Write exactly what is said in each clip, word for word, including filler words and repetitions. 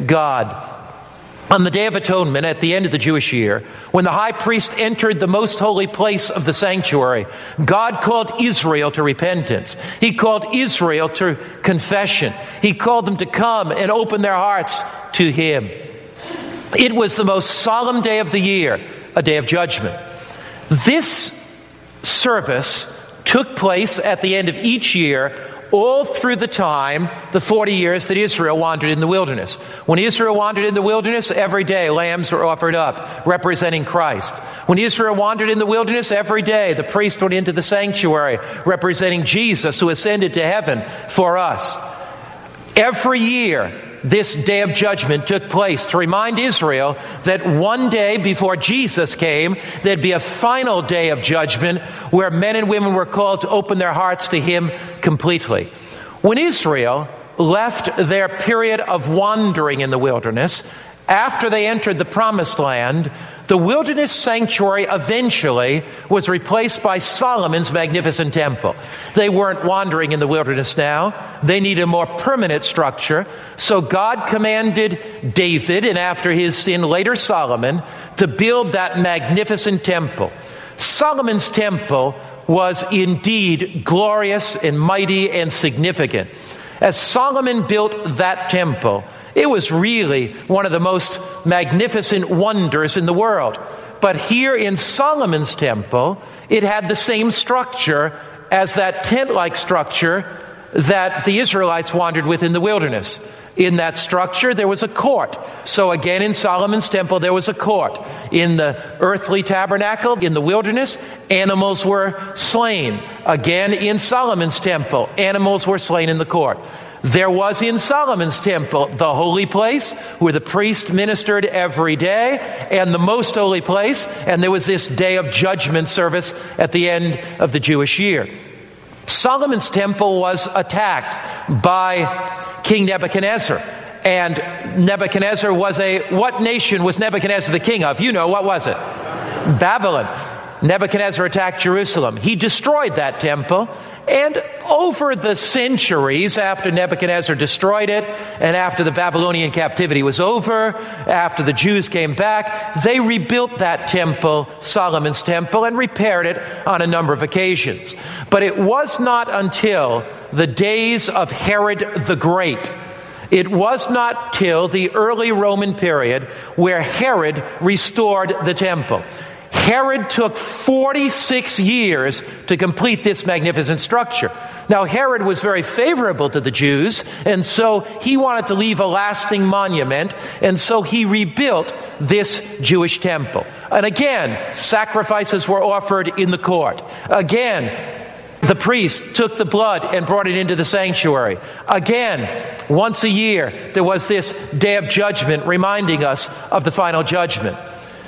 God. On the Day of Atonement, at the end of the Jewish year, when the high priest entered the most holy place of the sanctuary, God called Israel to repentance. He called Israel to confession. He called them to come and open their hearts to Him. It was the most solemn day of the year, a day of judgment. This service took place at the end of each year, all through the time, the forty years that Israel wandered in the wilderness. When Israel wandered in the wilderness, every day lambs were offered up, representing Christ. When Israel wandered in the wilderness, every day the priest went into the sanctuary, representing Jesus, who ascended to heaven for us. Every year, this day of judgment took place to remind Israel that one day before Jesus came, there'd be a final day of judgment where men and women were called to open their hearts to Him completely. When Israel left their period of wandering in the wilderness, after they entered the Promised Land, the wilderness sanctuary eventually was replaced by Solomon's magnificent temple. They weren't wandering in the wilderness now. They needed a more permanent structure. So God commanded David, and after his sin, later Solomon, to build that magnificent temple. Solomon's temple was indeed glorious and mighty and significant. As Solomon built that temple, it was really one of the most magnificent wonders in the world. But here in Solomon's temple, it had the same structure as that tent-like structure that the Israelites wandered with in the wilderness. In that structure, there was a court. So again, in Solomon's temple, there was a court. In the earthly tabernacle, in the wilderness, animals were slain. Again, in Solomon's temple, animals were slain in the court. There was in Solomon's temple the holy place where the priest ministered every day, and the most holy place, and there was this day of judgment service at the end of the Jewish year. Solomon's temple was attacked by King Nebuchadnezzar. And Nebuchadnezzar was a, what nation was Nebuchadnezzar the king of? You know, what was it? Babylon. Nebuchadnezzar attacked Jerusalem. He destroyed that temple. And over the centuries after Nebuchadnezzar destroyed it, and after the Babylonian captivity was over, after the Jews came back, they rebuilt that temple, Solomon's temple, and repaired it on a number of occasions. But it was not until the days of Herod the Great, it was not till the early Roman period where Herod restored the temple. Herod took forty-six years to complete this magnificent structure. Now, Herod was very favorable to the Jews, and so he wanted to leave a lasting monument, and so he rebuilt this Jewish temple. And again, sacrifices were offered in the court. Again, the priest took the blood and brought it into the sanctuary. Again, once a year, there was this day of judgment reminding us of the final judgment.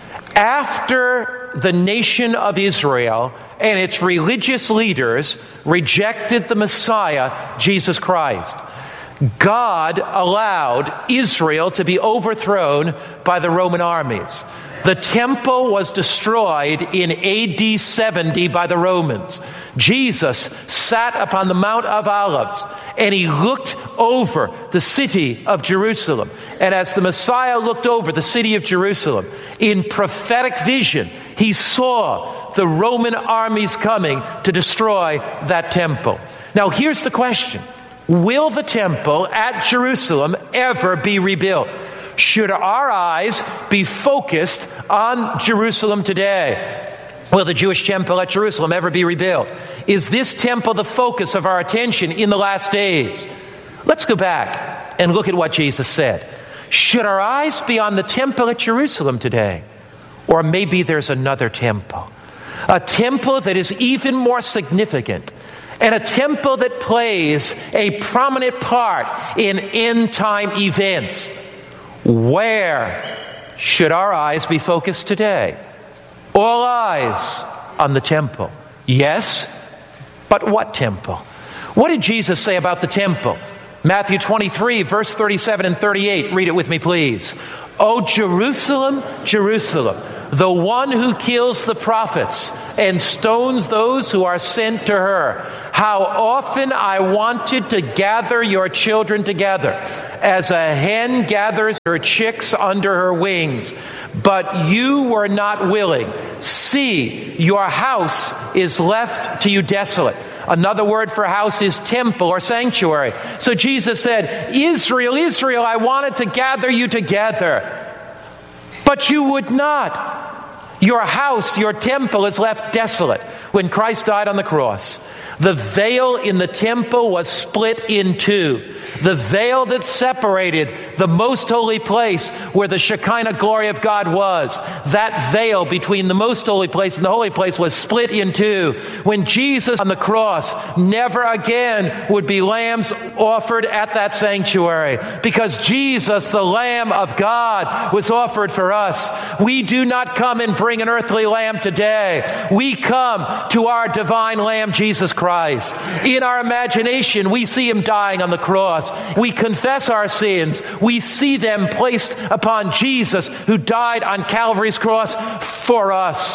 After the nation of Israel and its religious leaders rejected the Messiah, Jesus Christ, God allowed Israel to be overthrown by the Roman armies. The temple was destroyed in A D seventy by the Romans. Jesus sat upon the Mount of Olives and he looked over the city of Jerusalem. And as the Messiah looked over the city of Jerusalem, in prophetic vision, he saw the Roman armies coming to destroy that temple. Now here's the question. Will the temple at Jerusalem ever be rebuilt? Should our eyes be focused on Jerusalem today? Will the Jewish temple at Jerusalem ever be rebuilt? Is this temple the focus of our attention in the last days? Let's go back and look at what Jesus said. Should our eyes be on the temple at Jerusalem today? Or maybe there's another temple. A temple that is even more significant. And a temple that plays a prominent part in end-time events. Where should our eyes be focused today? All eyes on the temple. Yes, but what temple? What did Jesus say about the temple? Matthew twenty-three, verse thirty-seven and thirty-eight. Read it with me, please. "O Jerusalem, Jerusalem, the one who kills the prophets and stones those who are sent to her. How often I wanted to gather your children together, as a hen gathers her chicks under her wings, but you were not willing. See, your house is left to you desolate. Another word for house is temple or sanctuary. So Jesus said, Israel, Israel, I wanted to gather you together, but you would not. Your house, your temple is left desolate. When Christ died on the cross, the veil in the temple was split in two. The veil that separated the most holy place where the Shekinah glory of God was, that veil between the most holy place and the holy place was split in two. When Jesus on the cross, never again would be lambs offered at that sanctuary, because Jesus, the Lamb of God, was offered for us. We do not come and bring an earthly lamb today. We come to our divine Lamb, Jesus Christ. Christ. In our imagination, we see him dying on the cross. We confess our sins. We see them placed upon Jesus, who died on Calvary's cross for us.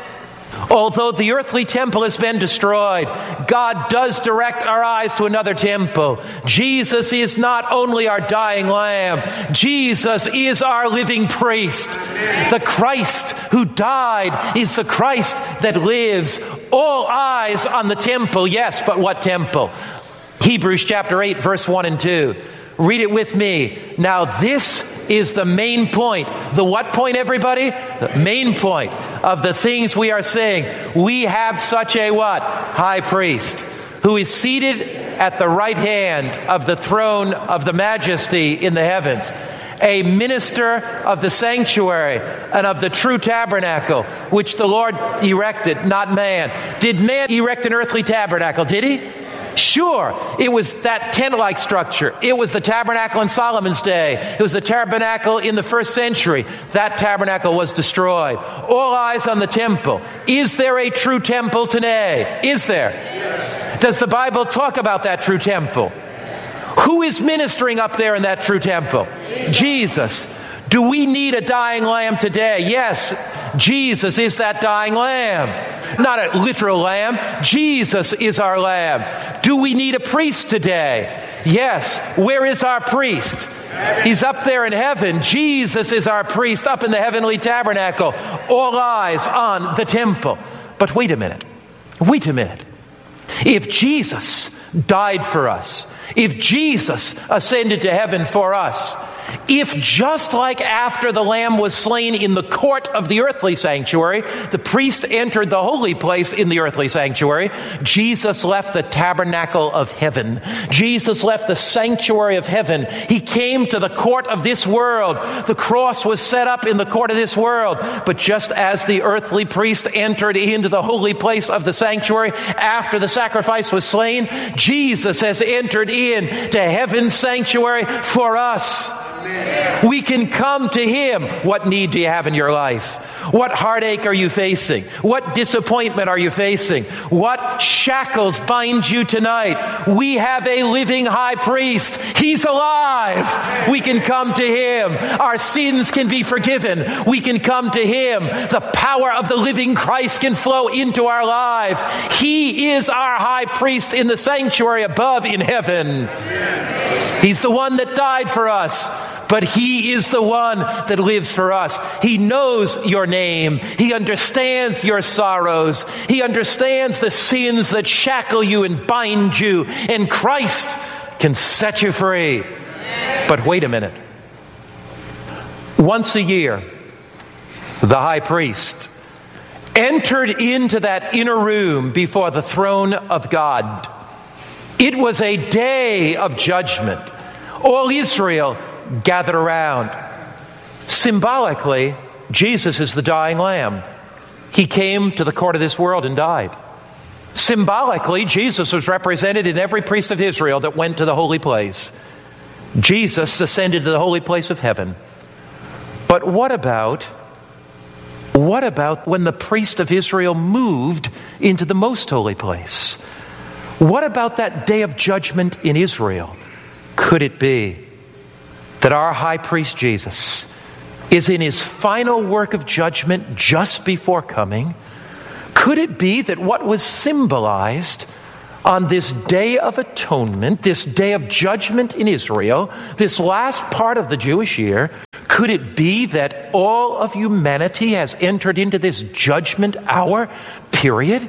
Although the earthly temple has been destroyed, God does direct our eyes to another temple. Jesus is not only our dying lamb, Jesus is our living priest. The Christ who died is the Christ that lives. All eyes on the temple, yes, but what temple? Hebrews chapter eight, verse one and two. Read it with me. Now this is the main point. The what point, everybody? The main point of the things we are saying. We have such a what? High priest, who is seated at the right hand of the throne of the majesty in the heavens, a minister of the sanctuary and of the true tabernacle, which the Lord erected, not man. Did man erect an earthly tabernacle? Did he? Sure, it was that tent-like structure. It was the tabernacle in Solomon's day. It was the tabernacle in the first century. That tabernacle was destroyed. All eyes on the temple. Is there a true temple today? Is there? Yes. Does the Bible talk about that true temple? Who is ministering up there in that true temple? Jesus. Jesus. Do we need a dying lamb today? Yes, Jesus is that dying lamb. Not a literal lamb. Jesus is our lamb. Do we need a priest today? Yes. Where is our priest? He's up there in heaven. Jesus is our priest up in the heavenly tabernacle. All eyes on the temple. But wait a minute. Wait a minute. If Jesus died for us, if Jesus ascended to heaven for us, if just like after the lamb was slain in the court of the earthly sanctuary, the priest entered the holy place in the earthly sanctuary, Jesus left the tabernacle of heaven. Jesus left the sanctuary of heaven. He came to the court of this world. The cross was set up in the court of this world. But just as the earthly priest entered into the holy place of the sanctuary after the sacrifice was slain, Jesus has entered in to heaven's sanctuary for us. We can come to him. What need do you have in your life? What heartache are you facing? What disappointment are you facing? What shackles bind you tonight? We have a living high priest. He's alive. We can come to him. Our sins can be forgiven. We can come to him. The power of the living Christ can flow into our lives. He is our high priest in the sanctuary above in heaven. He's the one that died for us. But he is the one that lives for us. He knows your name. He understands your sorrows. He understands the sins that shackle you and bind you. And Christ can set you free. But wait a minute. Once a year, the high priest entered into that inner room before the throne of God. It was a day of judgment. All Israel gathered around. Symbolically, Jesus is the dying lamb. He came to the court of this world and died. Symbolically, Jesus was represented in every priest of Israel that went to the holy place. Jesus ascended to the holy place of heaven. But what about, what about when the priest of Israel moved into the most holy place? What about that day of judgment in Israel? Could it be that our high priest Jesus is in his final work of judgment just before coming? Could it be that what was symbolized on this Day of Atonement, this day of judgment in Israel, this last part of the Jewish year, could it be that all of humanity has entered into this judgment hour period?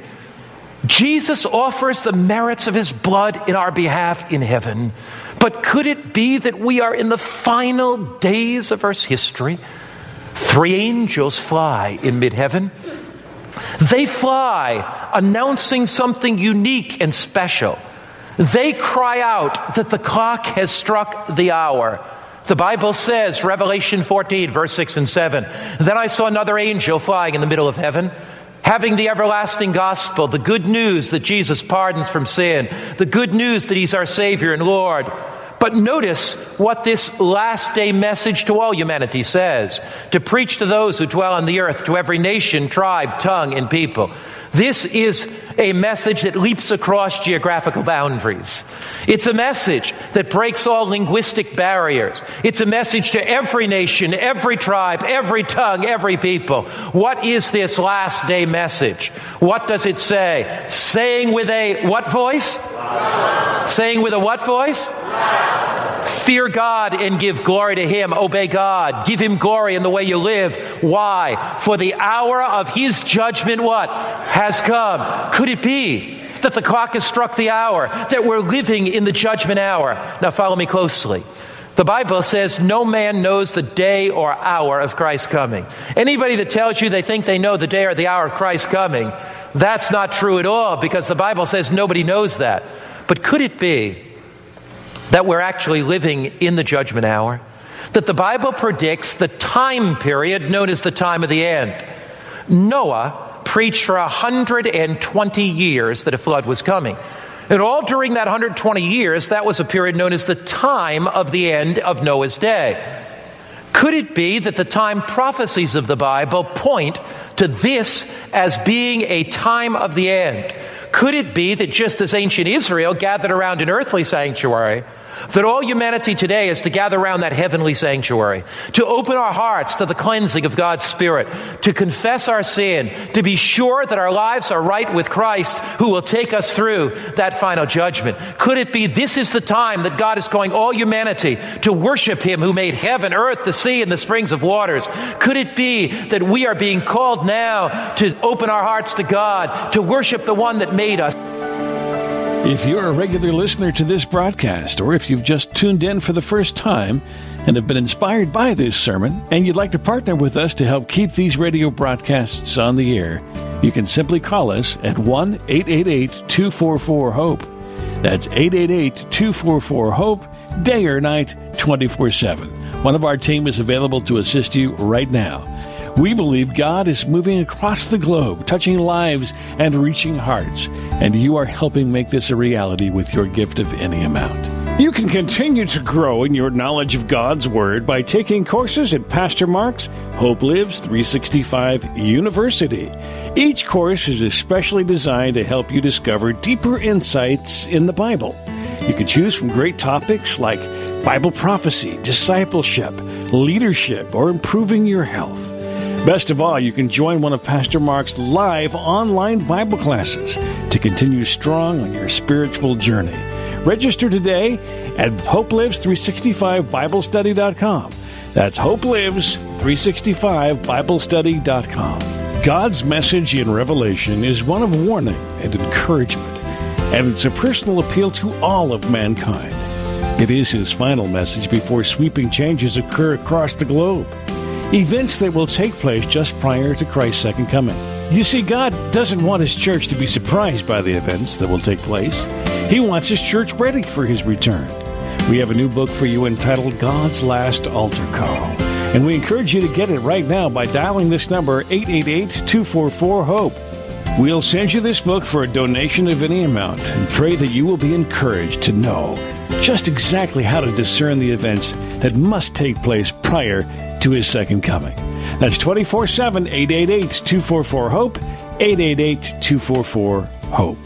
Jesus offers the merits of his blood in our behalf in heaven. But could it be that we are in the final days of Earth's history? Three angels fly in mid-heaven. They fly, announcing something unique and special. They cry out that the clock has struck the hour. The Bible says, Revelation fourteen, verse six and seven, "Then I saw another angel flying in the middle of heaven, having the everlasting gospel, the good news that Jesus pardons from sin, the good news that he's our Savior and Lord." But notice what this last day message to all humanity says: to preach to those who dwell on the earth, to every nation, tribe, tongue, and people. This is a message that leaps across geographical boundaries. It's a message that breaks all linguistic barriers. It's a message to every nation, every tribe, every tongue, every people. What is this last day message? What does it say? Saying with a what voice? Loud. Saying with a what voice? Loud. Fear God and give glory to him. Obey God. Give him glory in the way you live. Why? For the hour of his judgment, what? Has come. Could it be that the clock has struck the hour, that we're living in the judgment hour? Now follow me closely. The Bible says no man knows the day or hour of Christ's coming. Anybody that tells you they think they know the day or the hour of Christ's coming, that's not true at all, because the Bible says nobody knows that. But could it be that we're actually living in the judgment hour? That the Bible predicts the time period known as the time of the end. Noah preached for one hundred twenty years that a flood was coming. And all during that one hundred twenty years, that was a period known as the time of the end of Noah's day. Could it be that the time prophecies of the Bible point to this as being a time of the end? Could it be that just as ancient Israel gathered around an earthly sanctuary, that all humanity today is to gather around that heavenly sanctuary, to open our hearts to the cleansing of God's Spirit, to confess our sin, to be sure that our lives are right with Christ, who will take us through that final judgment? Could it be this is the time that God is calling all humanity to worship him who made heaven, earth, the sea, and the springs of waters? Could it be that we are being called now to open our hearts to God, to worship the one that made us? If you're a regular listener to this broadcast, or if you've just tuned in for the first time and have been inspired by this sermon, and you'd like to partner with us to help keep these radio broadcasts on the air, you can simply call us at one eight eight eight, two four four, HOPE. That's eight eight eight, two four four, HOPE, day or night, twenty-four seven. One of our team is available to assist you right now. We believe God is moving across the globe, touching lives and reaching hearts, and you are helping make this a reality with your gift of any amount. You can continue to grow in your knowledge of God's Word by taking courses at Pastor Mark's Hope Lives three sixty-five University. Each course is especially designed to help you discover deeper insights in the Bible. You can choose from great topics like Bible prophecy, discipleship, leadership, or improving your health. Best of all, you can join one of Pastor Mark's live online Bible classes to continue strong on your spiritual journey. Register today at hope lives three sixty-five bible study dot com. That's hope lives three sixty-five bible study dot com. God's message in Revelation is one of warning and encouragement, and it's a personal appeal to all of mankind. It is his final message before sweeping changes occur across the globe. Events that will take place just prior to Christ's second coming. You see, God doesn't want his church to be surprised by the events that will take place. He wants his church ready for his return. We have a new book for you entitled God's Last Altar Call, and we encourage you to get it right now by dialing this number, eight eight eight, two four four, HOPE. We'll send you this book for a donation of any amount and pray that you will be encouraged to know just exactly how to discern the events that must take place prior to his second coming. That's twenty-four seven, eight eight eight, two four four, HOPE, eight eight eight, two four four, HOPE.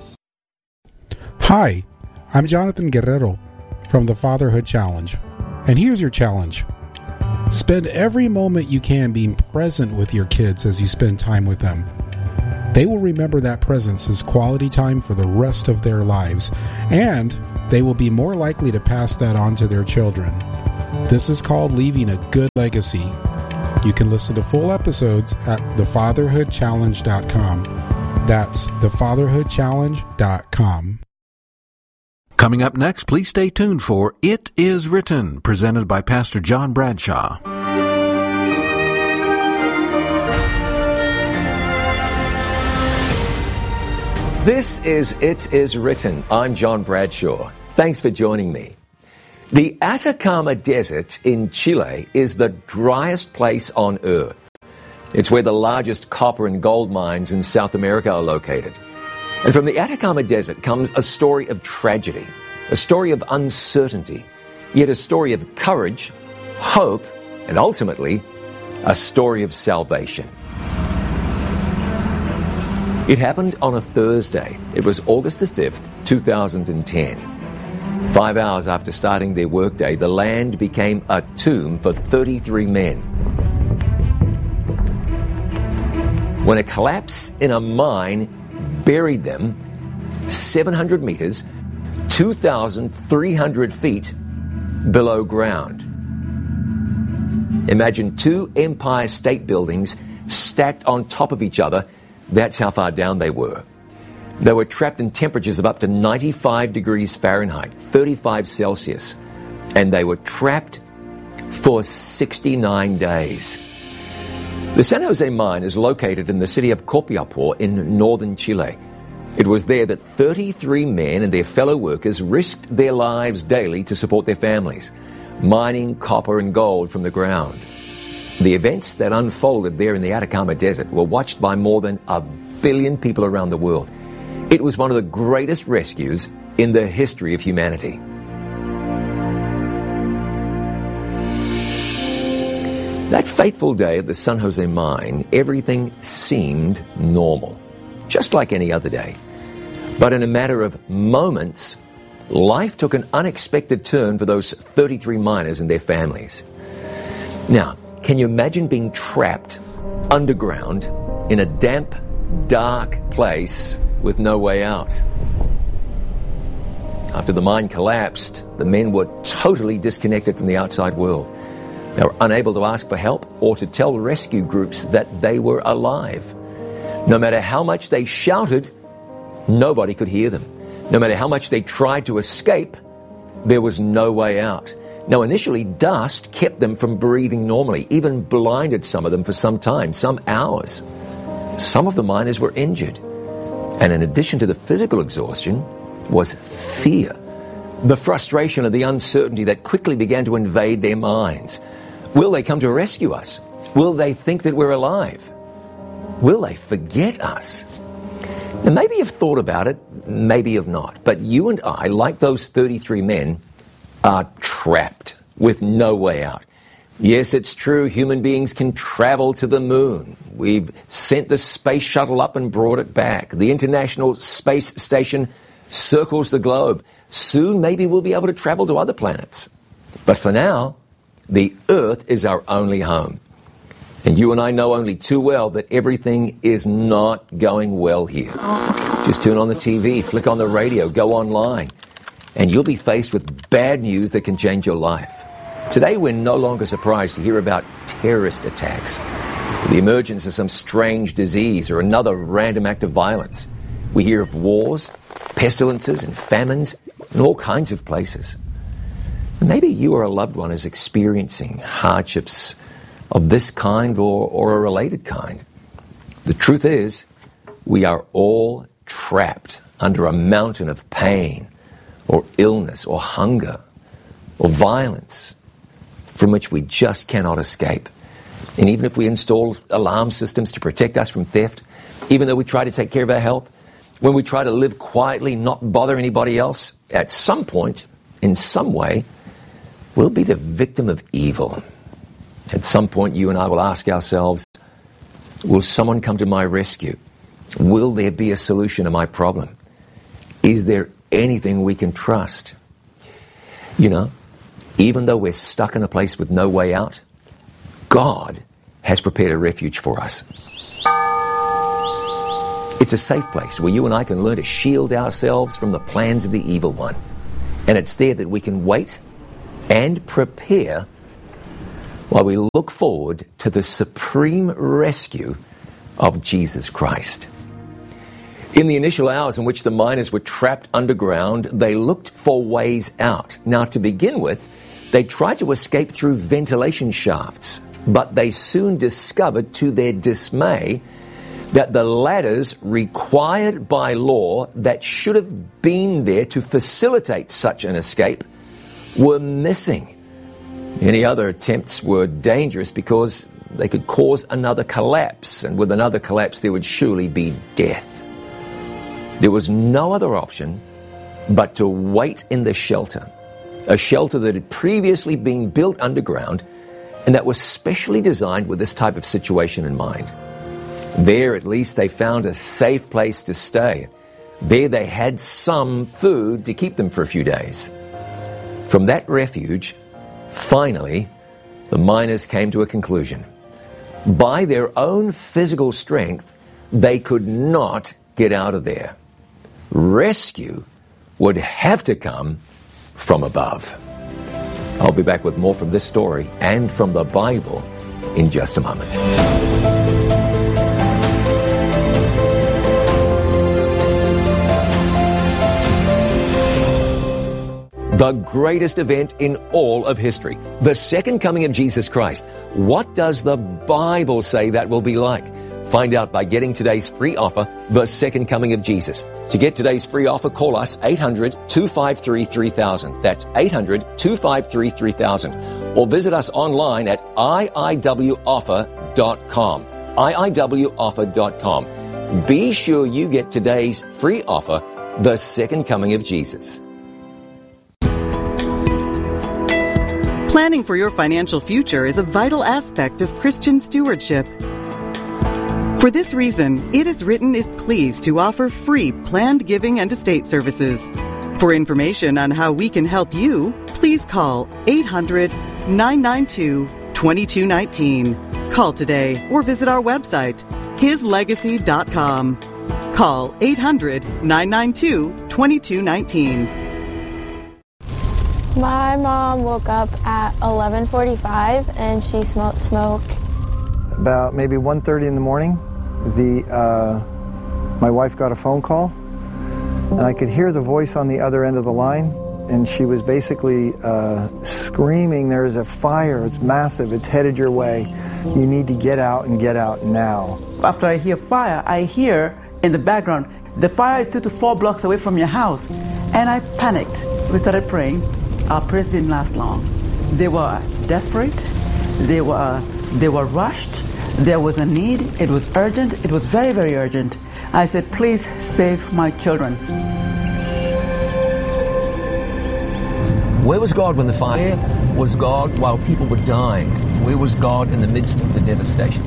Hi, I'm Jonathan Guerrero from the Fatherhood Challenge, and here's your challenge. Spend every moment you can being present with your kids as you spend time with them. They will remember that presence as quality time for the rest of their lives, and they will be more likely to pass that on to their children. This is called leaving a good legacy. You can listen to full episodes at the fatherhood challenge dot com. That's the fatherhood challenge dot com. Coming up next, please stay tuned for It Is Written, presented by Pastor John Bradshaw. This is It Is Written. I'm John Bradshaw. Thanks for joining me. The Atacama Desert in Chile is the driest place on Earth. It's where the largest copper and gold mines in South America are located. And from the Atacama Desert comes a story of tragedy, a story of uncertainty, yet a story of courage, hope, and ultimately, a story of salvation. It happened on a Thursday. It was August the fifth, two thousand ten. Five hours after starting their workday, the land became a tomb for thirty-three men. When a collapse in a mine buried them seven hundred meters, two thousand three hundred feet below ground. Imagine two Empire State Buildings stacked on top of each other. That's how far down they were. They were trapped in temperatures of up to ninety-five degrees Fahrenheit, thirty-five Celsius, and they were trapped for sixty-nine days. The San Jose mine is located in the city of Copiapó in northern Chile. It was there that thirty-three men and their fellow workers risked their lives daily to support their families, mining copper and gold from the ground. The events that unfolded there in the Atacama Desert were watched by more than a billion people around the world. It was one of the greatest rescues in the history of humanity. That fateful day at the San Jose mine, everything seemed normal, just like any other day. But in a matter of moments, life took an unexpected turn for those thirty-three miners and their families. Now, can you imagine being trapped underground in a damp, dark place with no way out? After the mine collapsed, the men were totally disconnected from the outside world. They were unable to ask for help or to tell rescue groups that they were alive. No matter how much they shouted, nobody could hear them. No matter how much they tried to escape, there was no way out. Now, initially, dust kept them from breathing normally, even blinded some of them for some time, some hours. Some of the miners were injured. And in addition to the physical exhaustion, was fear. The frustration of the uncertainty that quickly began to invade their minds. Will they come to rescue us? Will they think that we're alive? Will they forget us? Now, maybe you've thought about it, maybe you've not. But you and I, like those thirty-three men, are trapped with no way out. Yes, it's true, human beings can travel to the moon. We've sent the space shuttle up and brought it back. The International Space Station circles the globe. Soon, maybe we'll be able to travel to other planets. But for now, the Earth is our only home. And you and I know only too well that everything is not going well here. Just turn on the T V, flick on the radio, go online, and you'll be faced with bad news that can change your life. Today, we're no longer surprised to hear about terrorist attacks, the emergence of some strange disease or another random act of violence. We hear of wars, pestilences, and famines in all kinds of places. Maybe you or a loved one is experiencing hardships of this kind or, or a related kind. The truth is, we are all trapped under a mountain of pain or illness or hunger or violence from which we just cannot escape. And even if we install alarm systems to protect us from theft, even though we try to take care of our health, when we try to live quietly, not bother anybody else, at some point, in some way, we'll be the victim of evil. At some point, you and I will ask ourselves, will someone come to my rescue? Will there be a solution to my problem? Is there anything we can trust? You know, even though we're stuck in a place with no way out, God has prepared a refuge for us. It's a safe place where you and I can learn to shield ourselves from the plans of the evil one. And it's there that we can wait and prepare while we look forward to the supreme rescue of Jesus Christ. In the initial hours in which the miners were trapped underground, they looked for ways out. Now, to begin with, they tried to escape through ventilation shafts, but they soon discovered, to their dismay, that the ladders required by law that should have been there to facilitate such an escape were missing. Any other attempts were dangerous because they could cause another collapse, and with another collapse there would surely be death. There was no other option but to wait in the shelter, a shelter that had previously been built underground and that was specially designed with this type of situation in mind. There, at least, they found a safe place to stay. There they had some food to keep them for a few days. From that refuge, finally, the miners came to a conclusion. By their own physical strength, they could not get out of there. Rescue would have to come from above. I'll be back with more from this story and from the Bible in just a moment. The greatest event in all of history, the second coming of Jesus Christ. What does the Bible say that will be like? Find out by getting today's free offer, The Second Coming of Jesus. To get today's free offer, call us eight hundred, two five three, three thousand. That's eight hundred, two five three, three thousand. Or visit us online at I I W offer dot com. I I W offer dot com. Be sure you get today's free offer, The Second Coming of Jesus. Planning for your financial future is a vital aspect of Christian stewardship. For this reason, It Is Written is pleased to offer free planned giving and estate services. For information on how we can help you, please call eight hundred, nine nine two, two two one nine. Call today or visit our website, his legacy dot com. Call eight hundred, nine nine two, two two one nine. My mom woke up at eleven forty-five and she smelled smoke. About maybe one thirty in the morning, the uh, my wife got a phone call, and I could hear the voice on the other end of the line, and she was basically uh, screaming, "There's a fire, it's massive, it's headed your way. You need to get out and get out now." After I hear fire, I hear in the background, "The fire is two to four blocks away from your house." And I panicked. We started praying. Our prayers didn't last long. They were desperate. They were they were rushed. There was a need. It was urgent. It was very, very urgent. I said, "Please save my children." Where was God when the fire? Where was God while people were dying? Where was God in the midst of the devastation?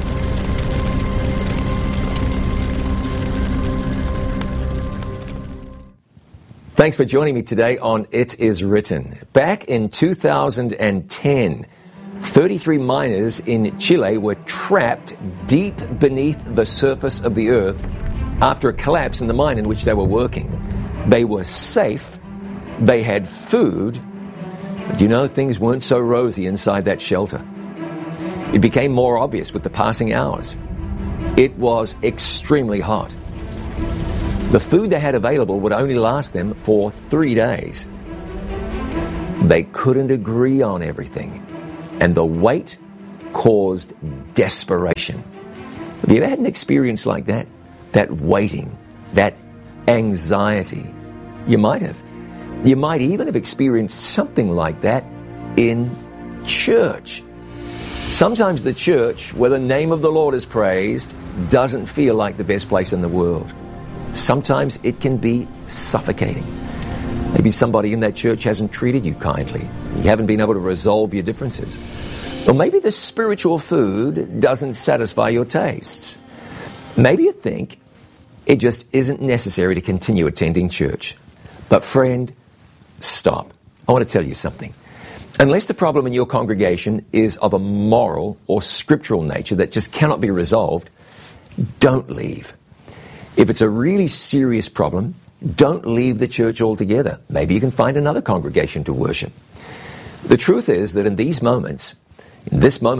Thanks for joining me today on It Is Written. Back in two thousand ten, thirty-three miners in Chile were trapped deep beneath the surface of the earth after a collapse in the mine in which they were working. They were safe, they had food, but you know, things weren't so rosy inside that shelter. It became more obvious with the passing hours. It was extremely hot. The food they had available would only last them for three days. They couldn't agree on everything, and the wait caused desperation. Have you ever had an experience like that? That waiting, that anxiety? You might have. You might even have experienced something like that in church. Sometimes the church, where the name of the Lord is praised, doesn't feel like the best place in the world. Sometimes it can be suffocating. Maybe somebody in that church hasn't treated you kindly. You haven't been able to resolve your differences. Or maybe the spiritual food doesn't satisfy your tastes. Maybe you think it just isn't necessary to continue attending church. But friend, stop. I want to tell you something. Unless the problem in your congregation is of a moral or scriptural nature that just cannot be resolved, don't leave. If it's a really serious problem, don't leave the church altogether. Maybe you can find another congregation to worship. The truth is that in these moments, in this moment,